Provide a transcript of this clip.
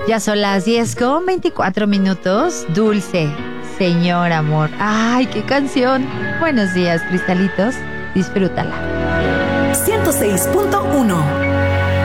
Ya son las 10:24. Dulce, señor amor. ¡Ay, qué canción! Buenos días, cristalitos. Disfrútala. 106.1